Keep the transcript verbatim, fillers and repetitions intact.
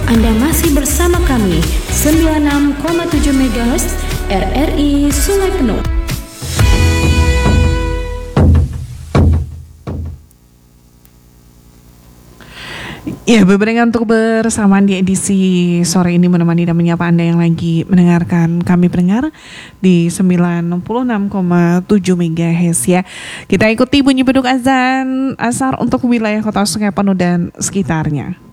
Anda masih bersama kami sembilan puluh enam koma tujuh megahertz R R I Sungai Penuh. Ya, bebarengan untuk bersamaan di edisi sore ini menemani dan menyapa Anda yang lagi mendengarkan kami pendengar di sembilan puluh enam koma tujuh megahertz ya. Kita ikuti bunyi beduk azan asar untuk wilayah Kota Sungai Penuh dan sekitarnya.